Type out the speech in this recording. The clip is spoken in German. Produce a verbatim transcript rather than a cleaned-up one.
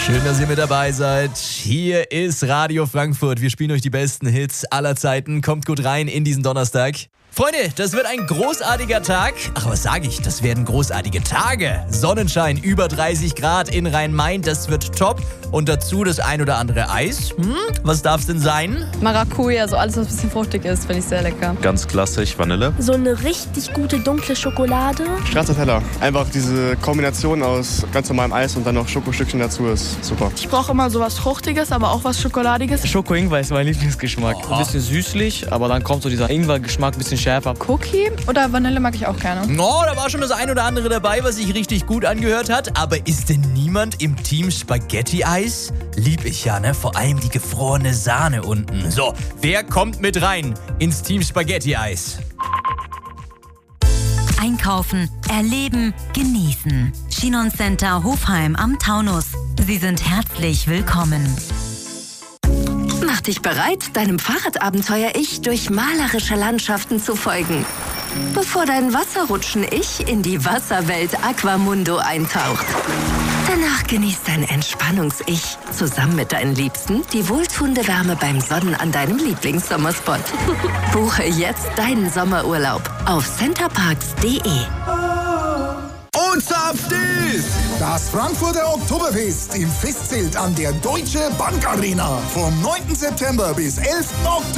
Schön, dass ihr mit dabei seid. Hier ist Radio Frankfurt. Wir spielen euch die besten Hits aller Zeiten. Kommt gut rein in diesen Donnerstag. Freunde, das wird ein großartiger Tag. Ach, was sage ich? Das werden großartige Tage. Sonnenschein, über dreißig Grad in Rhein-Main. Das wird top. Und dazu das ein oder andere Eis. Hm, was darf es denn sein? Maracuja, so alles, was ein bisschen fruchtig ist, finde ich sehr lecker. Ganz klassisch, Vanille. So eine richtig gute dunkle Schokolade. Stracciatella. Einfach diese Kombination aus ganz normalem Eis und dann noch Schokostückchen dazu ist super. Ich brauche immer so was Fruchtiges, aber auch was Schokoladiges. Schoko-Ingwer ist mein Lieblingsgeschmack. Oh. Ein bisschen süßlich, aber dann kommt so dieser Ingwer-Geschmack, ein bisschen schärfer. Cookie oder Vanille mag ich auch gerne. Oh, da war schon das ein oder andere dabei, was sich richtig gut angehört hat. Aber ist denn niemand im Team Spaghetti-Eis? Lieb ich ja, ne? Vor allem die gefrorene Sahne unten. So, wer kommt mit rein ins Team Spaghetti-Eis? Einkaufen, erleben, genießen. Chinon Center Hofheim am Taunus. Sie sind herzlich willkommen. Mach dich bereit, deinem Fahrradabenteuer-Ich durch malerische Landschaften zu folgen. Bevor dein Wasserrutschen-Ich in die Wasserwelt Aquamundo eintaucht. Danach genießt dein Entspannungs-Ich zusammen mit deinen Liebsten die wohltuende Wärme beim Sonnen an deinem Lieblingssommerspot. Buche jetzt deinen Sommerurlaub auf centerparks punkt de. Und zapft ist das Frankfurter Oktoberfest im Festzelt an der Deutsche Bank Arena vom neunten September bis elften Oktober.